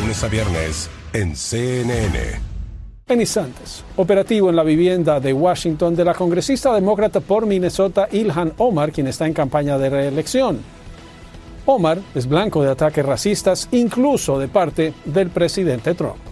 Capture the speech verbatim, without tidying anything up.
lunes a viernes en C N N. En instantes, operativo en la vivienda de Washington de la congresista demócrata por Minnesota Ilhan Omar, quien está en campaña de reelección. Omar es blanco de ataques racistas, incluso de parte del presidente Trump.